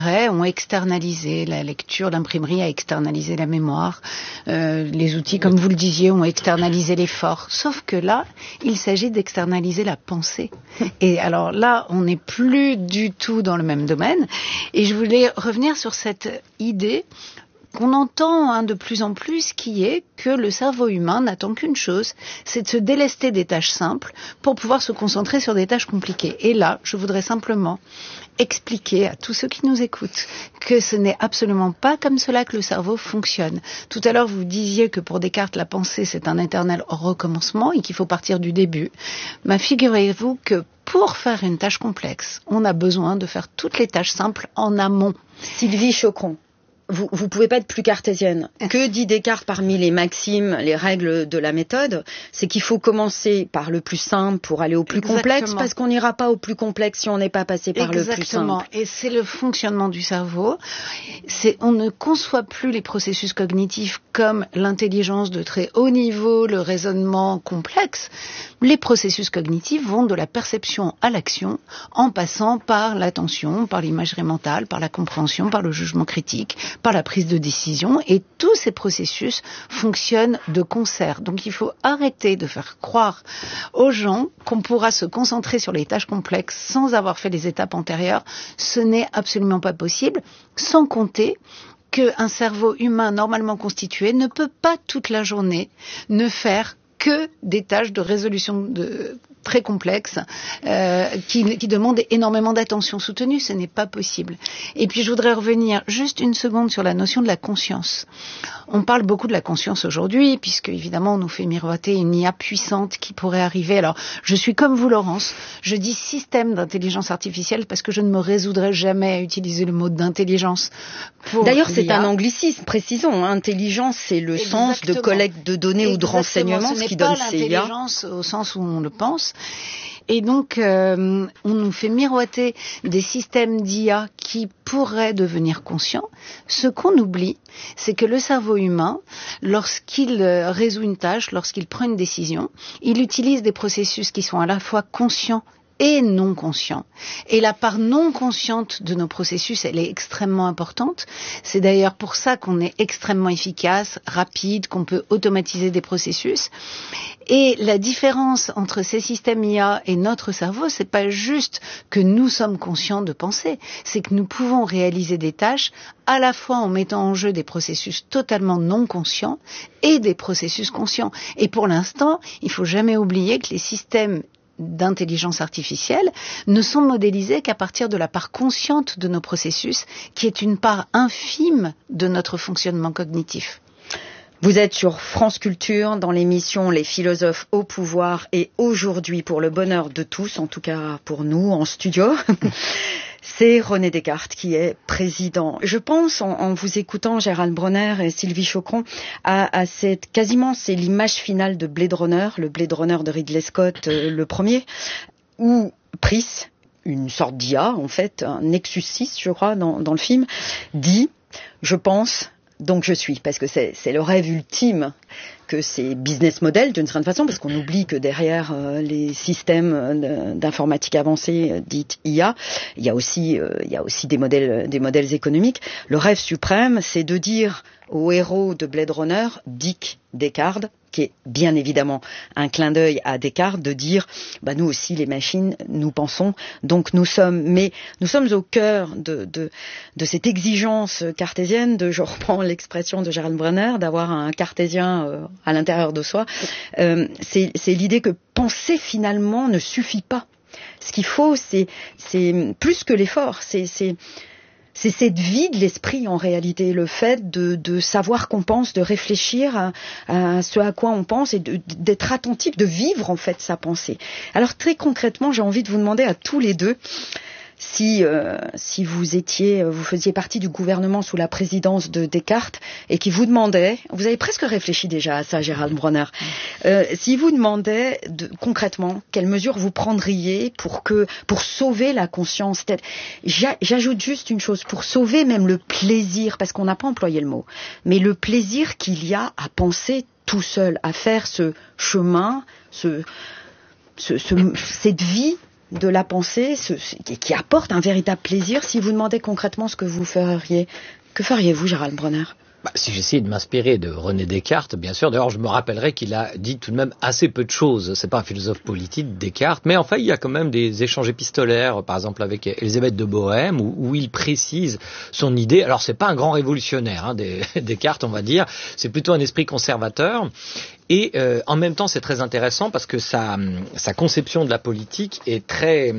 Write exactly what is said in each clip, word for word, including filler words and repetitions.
ont externalisé la lecture, l'imprimerie a externalisé la mémoire, euh, les outils, comme vous le disiez, ont externalisé l'effort. Sauf que là, il s'agit d'externaliser la pensée. Et alors là, on n'est plus du tout dans le même domaine. Et je voulais revenir sur cette idée qu'on entend hein, de plus en plus, qui est que le cerveau humain n'attend qu'une chose, c'est de se délester des tâches simples pour pouvoir se concentrer sur des tâches compliquées. Et là, je voudrais simplement expliquer à tous ceux qui nous écoutent que ce n'est absolument pas comme cela que le cerveau fonctionne. Tout à l'heure, vous disiez que pour Descartes, la pensée, c'est un éternel recommencement et qu'il faut partir du début. Mais figurez-vous que pour faire une tâche complexe, on a besoin de faire toutes les tâches simples en amont. Sylvie Chocron. Vous vous pouvez pas être plus cartésienne. Que dit Descartes parmi les maximes, les règles de la méthode? C'est qu'il faut commencer par le plus simple pour aller au plus Exactement. complexe, parce qu'on n'ira pas au plus complexe si on n'est pas passé par Exactement. le plus simple. Et c'est le fonctionnement du cerveau. C'est, on ne conçoit plus les processus cognitifs comme l'intelligence de très haut niveau, le raisonnement complexe. Les processus cognitifs vont de la perception à l'action, en passant par l'attention, par l'imagerie mentale, par la compréhension, par le jugement critique, par la prise de décision, et tous ces processus fonctionnent de concert. Donc il faut arrêter de faire croire aux gens qu'on pourra se concentrer sur les tâches complexes sans avoir fait les étapes antérieures. Ce n'est absolument pas possible, sans compter qu'un cerveau humain normalement constitué ne peut pas toute la journée ne faire que des tâches de résolution de très complexes euh, qui, qui demandent énormément d'attention soutenue. Ce n'est pas possible. Et puis je voudrais revenir juste une seconde sur la notion de la conscience. On parle beaucoup de la conscience aujourd'hui, puisque évidemment on nous fait miroiter une I A puissante qui pourrait arriver. Alors je suis comme vous, Laurence, je dis système d'intelligence artificielle parce que je ne me résoudrai jamais à utiliser le mot d'intelligence pour D'ailleurs, c'est l'I A. un anglicisme, précisons. Hein. Intelligence, c'est le Exactement. sens de collecte de données Exactement. ou de renseignements, ce qui donne pas ces I A. l'intelligence au sens où on le pense. Et donc, euh, on nous fait miroiter des systèmes d'I A qui pourraient devenir conscients. Ce qu'on oublie, c'est que le cerveau humain, lorsqu'il résout une tâche, lorsqu'il prend une décision, il utilise des processus qui sont à la fois conscients et non conscients. Et la part non consciente de nos processus, elle est extrêmement importante. C'est d'ailleurs pour ça qu'on est extrêmement efficace, rapide, qu'on peut automatiser des processus. Et la différence entre ces systèmes I A et notre cerveau, c'est pas juste que nous sommes conscients de penser, c'est que nous pouvons réaliser des tâches à la fois en mettant en jeu des processus totalement non conscients et des processus conscients. Et pour l'instant, il faut jamais oublier que les systèmes d'intelligence artificielle ne sont modélisés qu'à partir de la part consciente de nos processus, qui est une part infime de notre fonctionnement cognitif. Vous êtes sur France Culture dans l'émission Les philosophes au pouvoir, et aujourd'hui, pour le bonheur de tous, en tout cas pour nous en studio, c'est René Descartes qui est président. Je pense, en, en vous écoutant, Gérald Bronner et Sylvie Chocron, à, à cette, quasiment c'est l'image finale de Blade Runner, le Blade Runner de Ridley Scott, euh, le premier, où Pris, une sorte d'I A en fait, un Nexus six je crois dans, dans le film, dit « je pense ». Donc je suis, parce que c'est, c'est le rêve ultime que ces business models, d'une certaine façon, parce qu'on oublie que derrière euh, les systèmes d'informatique avancée euh, dites I A, il y a aussi, euh, il y a aussi des modèles, des modèles économiques. Le rêve suprême, c'est de dire au héros de Blade Runner, Dick Descartes, qui est bien évidemment un clin d'œil à Descartes, de dire bah nous aussi les machines nous pensons, donc nous sommes, mais nous sommes au cœur de de de cette exigence cartésienne, de, je reprends l'expression de Gérald Bronner, d'avoir un cartésien euh, à l'intérieur de soi. Euh, c'est c'est l'idée que penser finalement ne suffit pas. Ce qu'il faut, c'est c'est plus que l'effort, c'est c'est c'est cette vie de l'esprit en réalité, le fait de, de savoir qu'on pense, de réfléchir à, à ce à quoi on pense et de, d'être attentif, de vivre en fait sa pensée. Alors très concrètement, j'ai envie de vous demander à tous les deux si euh, si vous étiez, vous faisiez partie du gouvernement sous la présidence de Descartes et qui vous demandait, vous avez presque réfléchi déjà à ça, Gérald Bronner, euh, si vous demandait de, concrètement quelles mesures vous prendriez pour que pour sauver la conscience. J'a, j'ajoute juste une chose, pour sauver même le plaisir, parce qu'on n'a pas employé le mot, mais le plaisir qu'il y a à penser tout seul, à faire ce chemin, ce, ce, ce cette vie de la pensée, ce, qui apporte un véritable plaisir. Si vous demandez concrètement ce que vous feriez, que feriez-vous, Gérald Bronner ? Bah, si j'essayais de m'inspirer de René Descartes, bien sûr. D'ailleurs, je me rappellerai qu'il a dit tout de même assez peu de choses. C'est pas un philosophe politique, Descartes, mais enfin, il y a quand même des échanges épistolaires, par exemple avec Élisabeth de Bohème, où, où il précise son idée. Alors, c'est pas un grand révolutionnaire, hein, Descartes, on va dire. C'est plutôt un esprit conservateur. Et euh, en même temps, c'est très intéressant parce que sa, sa conception de la politique est très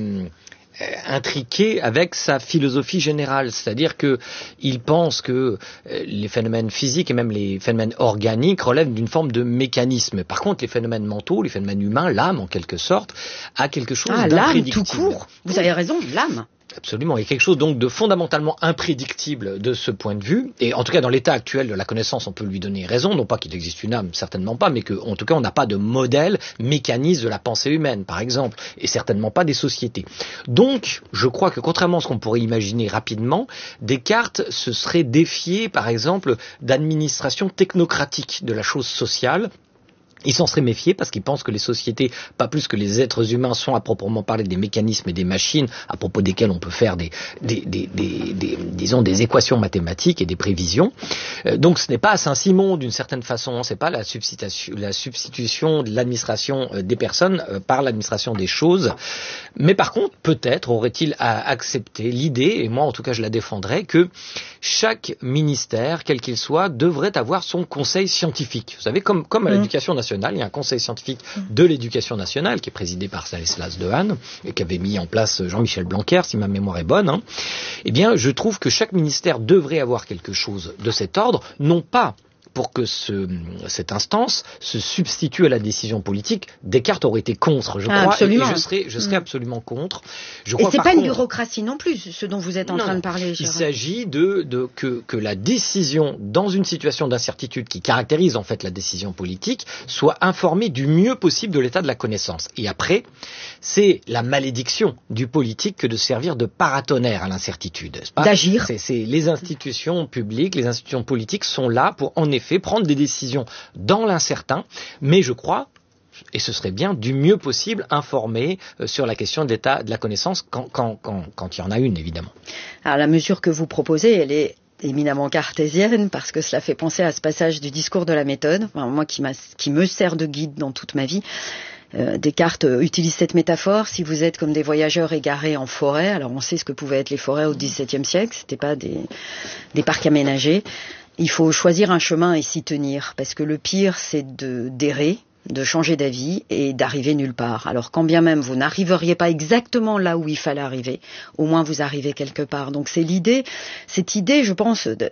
intriqué avec sa philosophie générale, c'est-à-dire que il pense que les phénomènes physiques et même les phénomènes organiques relèvent d'une forme de mécanisme. Par contre, les phénomènes mentaux, les phénomènes humains, l'âme en quelque sorte, a quelque chose ah, d'imprédictible. L'âme tout court. Vous avez raison, l'âme. Absolument, il y a quelque chose donc de fondamentalement imprédictible de ce point de vue, et en tout cas dans l'état actuel de la connaissance on peut lui donner raison, non pas qu'il existe une âme, certainement pas, mais qu'en tout cas on n'a pas de modèle mécaniste de la pensée humaine par exemple, et certainement pas des sociétés. Donc je crois que contrairement à ce qu'on pourrait imaginer rapidement, Descartes se serait défié par exemple d'administration technocratique de la chose sociale. Il s'en serait méfié parce qu'il pense que les sociétés, pas plus que les êtres humains, sont à proprement parler des mécanismes et des machines à propos desquels on peut faire des, des, des, des, des disons des équations mathématiques et des prévisions. Euh, donc ce n'est pas à Saint-Simon d'une certaine façon, c'est pas la substitution, la substitution de l'administration des personnes euh, par l'administration des choses. Mais par contre, peut-être aurait-il à accepter l'idée, et moi en tout cas je la défendrais, que chaque ministère, quel qu'il soit, devrait avoir son conseil scientifique. Vous savez, comme, comme à mmh. l'éducation nationale, il y a un conseil scientifique de l'éducation nationale qui est présidé par Stanislas Dehaene et qui avait mis en place Jean-Michel Blanquer, si ma mémoire est bonne. Hein. Eh bien, je trouve que chaque ministère devrait avoir quelque chose de cet ordre, non pas pour que ce, cette instance se substitue à la décision politique. Descartes aurait été contre, je ah, crois, absolument. et je serais, je serais mmh. absolument contre. Je et crois, c'est par pas contre, une bureaucratie non plus, ce dont vous êtes en non, train de parler, Gérard. Il s'agit de, de que, que la décision, dans une situation d'incertitude qui caractérise en fait la décision politique, soit informée du mieux possible de l'état de la connaissance. Et après, c'est la malédiction du politique que de servir de paratonnerre à l'incertitude. N'est-ce pas ? D'agir. C'est, c'est les institutions publiques, les institutions politiques sont là pour en effet prendre des décisions dans l'incertain, mais je crois, et ce serait bien, du mieux possible informer euh, sur la question de l'état de la connaissance quand, quand, quand, quand il y en a une, évidemment. Alors la mesure que vous proposez, elle est éminemment cartésienne, parce que cela fait penser à ce passage du discours de la méthode, enfin, moi qui, m'a, qui me sert de guide dans toute ma vie. Euh, Descartes utilise cette métaphore. Si vous êtes comme des voyageurs égarés en forêt, alors on sait ce que pouvaient être les forêts au dix-septième siècle, c'était pas des, des parcs aménagés. Il faut choisir un chemin et s'y tenir, parce que le pire, c'est de d'errer, de changer d'avis et d'arriver nulle part. Alors quand bien même vous n'arriveriez pas exactement là où il fallait arriver, au moins vous arrivez quelque part. Donc c'est l'idée, cette idée, je pense, de,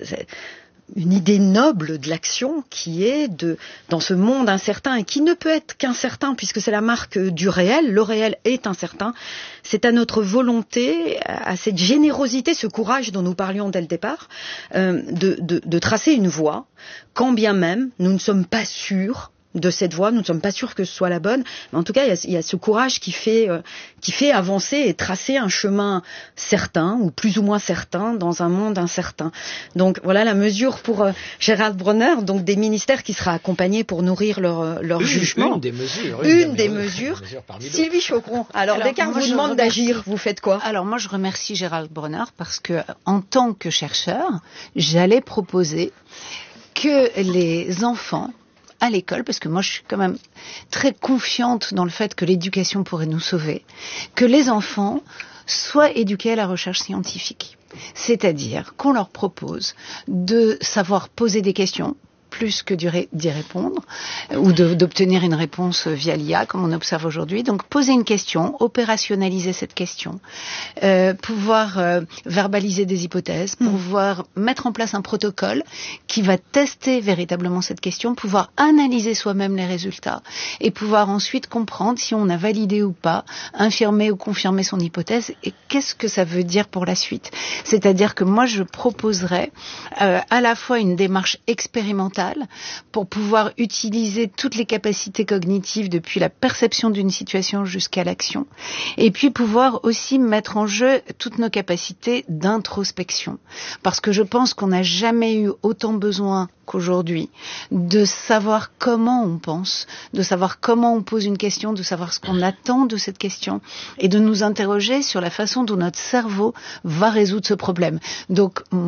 une idée noble de l'action qui est de, dans ce monde incertain et qui ne peut être qu'incertain puisque c'est la marque du réel, le réel est incertain, c'est à notre volonté, à cette générosité, ce courage dont nous parlions dès le départ, euh, de, de, de tracer une voie, quand bien même nous ne sommes pas sûrs de cette voie, nous ne sommes pas sûrs que ce soit la bonne, mais en tout cas il y a, il y a ce courage qui fait, euh, qui fait avancer et tracer un chemin certain ou plus ou moins certain dans un monde incertain. Donc voilà la mesure pour euh, Gérald Bronner, donc des ministères qui sera accompagnés pour nourrir leur, leur une, jugement. Une des mesures. Une, une des, des mesures. mesures Sylvie Chocron, alors, alors Descartes vous demande remercie, d'agir, vous faites quoi ? Alors moi je remercie Gérald Bronner parce que en tant que chercheur, j'allais proposer que les enfants à l'école, parce que moi je suis quand même très confiante dans le fait que l'éducation pourrait nous sauver, que les enfants soient éduqués à la recherche scientifique. C'est-à-dire qu'on leur propose de savoir poser des questions, plus que d'y répondre, ou de, d'obtenir une réponse via l'I A, comme on observe aujourd'hui. Donc, poser une question, opérationnaliser cette question, euh, pouvoir euh, verbaliser des hypothèses, mmh. pouvoir mettre en place un protocole qui va tester véritablement cette question, pouvoir analyser soi-même les résultats, et pouvoir ensuite comprendre si on a validé ou pas, infirmer ou confirmer son hypothèse, et qu'est-ce que ça veut dire pour la suite. C'est-à-dire que moi, je proposerais euh, à la fois une démarche expérimentale, centrale pour pouvoir utiliser toutes les capacités cognitives depuis la perception d'une situation jusqu'à l'action, et puis pouvoir aussi mettre en jeu toutes nos capacités d'introspection. Parce que je pense qu'on n'a jamais eu autant besoin qu'aujourd'hui de savoir comment on pense, de savoir comment on pose une question, de savoir ce qu'on attend de cette question et de nous interroger sur la façon dont notre cerveau va résoudre ce problème. Donc